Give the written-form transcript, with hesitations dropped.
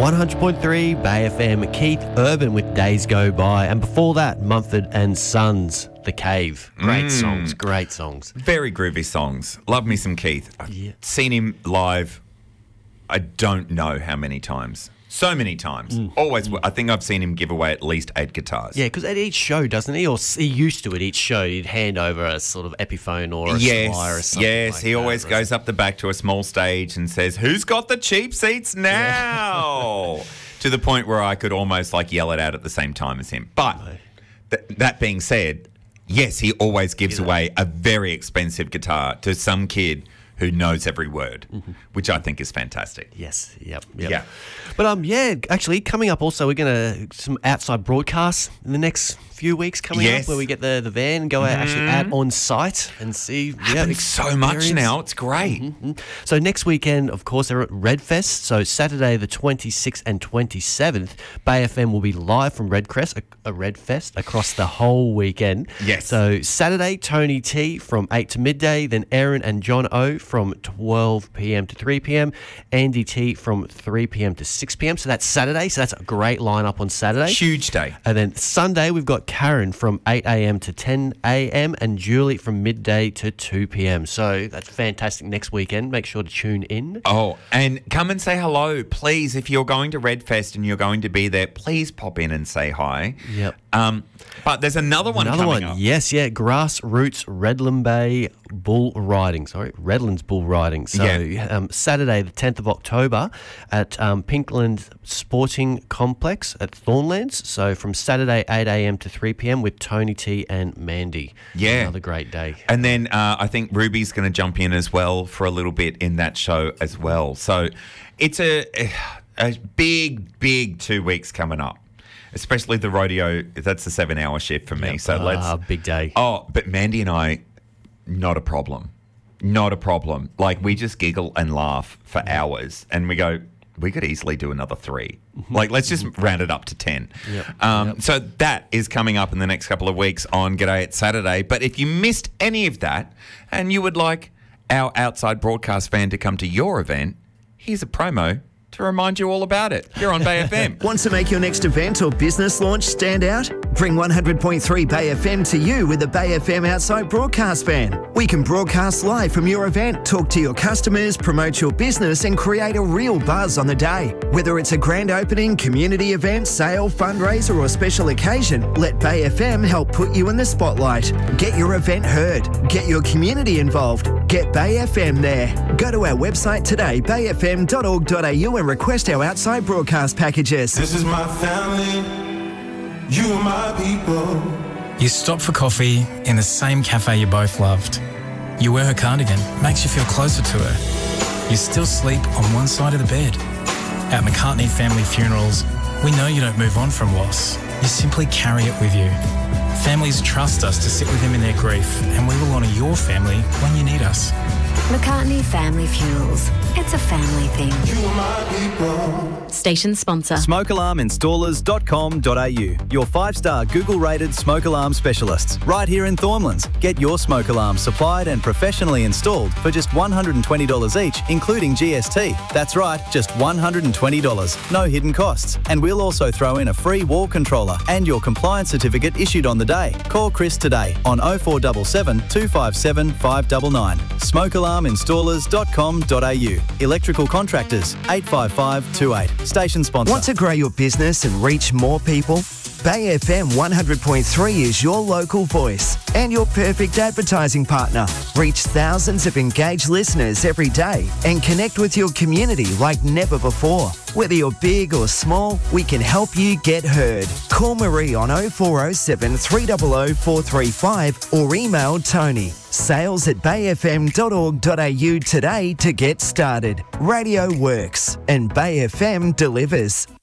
100.3 Bay FM, Keith Urban with Days Go By. And before that, Mumford and Sons, The Cave. Great songs, great songs. Very groovy songs. Love me some Keith. I've seen him live, I don't know how many times. So many times. Always. I think I've seen him give away at least 8 guitars. Yeah, because at each show, doesn't he? Or he used to at each show, he'd hand over a sort of Epiphone or a Squire or something. Yes, like he that. always goes up the back to a small stage and says, "Who's got the cheap seats now?" To the point where I could almost like yell it out at the same time as him. But that being said, yes, he always gives away a very expensive guitar to some kid who knows every word, which I think is fantastic. Yes, yep. Yeah. But actually, coming up also, we're going to some outside broadcasts in the next few weeks coming up, where we get the van and go actually out on site and see. Happens so much now. It's great. So next weekend, of course, they're at Redfest. So Saturday the 26th and 27th, Bay FM will be live from Redfest across the whole weekend. Yes. So Saturday, Tony T from 8 to midday, then Aaron and John O from 12 p.m. to 3 p.m, Andy T from 3 p.m. to 6 p.m. So that's Saturday. So that's a great lineup on Saturday. Huge day. And then Sunday, we've got Karen from 8 a.m. to 10 a.m. and Julie from midday to 2 p.m. So that's fantastic next weekend. Make sure to tune in. Oh, and come and say hello, please. If you're going to Redfest and you're going to be there, please pop in and say hi. Yep. But there's another one coming up. Yes, Grassroots Redland Bay Bull Riding. Redlands Bull Riding. So Saturday, the 10th of October at Pinkland Sporting Complex at Thornlands. So from Saturday, 8 a.m. to 3 p.m. with Tony T and Mandy. Yeah. Another great day. And then I think Ruby's going to jump in as well for a little bit in that show as well. So it's a big 2 weeks coming up. Especially the rodeo, that's a 7-hour shift for me. Yep. So big day. Oh, but Mandy and I, not a problem. Not a problem. Like, we just giggle and laugh for hours, and we go, we could easily do another 3. Like, let's just round it up to 10. So that is coming up in the next couple of weeks on G'day It's Saturday. But if you missed any of that and you would like our outside broadcast fan to come to your event, here's a promo to remind you all about it. You're on Bay FM. Want to make your next event or business launch stand out? Bring 100.3 Bay FM to you with a Bay FM outside broadcast van. We can broadcast live from your event, talk to your customers, promote your business and create a real buzz on the day. Whether it's a grand opening, community event, sale, fundraiser or special occasion, let Bay FM help put you in the spotlight. Get your event heard. Get your community involved. Get Bay FM there. Go to our website today, bayfm.org.au and request our outside broadcast packages. This is my family, you are my people. You stop for coffee in the same cafe you both loved. You wear her cardigan, makes you feel closer to her. You still sleep on one side of the bed. At McCartney Family Funerals, we know you don't move on from loss. You simply carry it with you. Families trust us to sit with them in their grief, and we will honour your family when you need us. McCartney Family Funerals. It's a family thing. You are my people. Station sponsor. SmokeAlarmInstallers.com.au. Your 5-star Google-rated smoke alarm specialists. Right here in Thornlands. Get your smoke alarm supplied and professionally installed for just $120 each, including GST. That's right, just $120. No hidden costs. And we'll also throw in a free wall controller and your compliance certificate issued on the day. Call Chris today on 0477 257 599. SmokeAlarmInstallers.com.au. Electrical contractors 85528. Station sponsor. Want to grow your business and reach more people? Bay FM 100.3 is your local voice and your perfect advertising partner. Reach thousands of engaged listeners every day and connect with your community like never before. Whether you're big or small, we can help you get heard. Call Marie on 0407 300 435 or email Tony. sales@bayfm.org.au today to get started. Radio works and Bay FM delivers.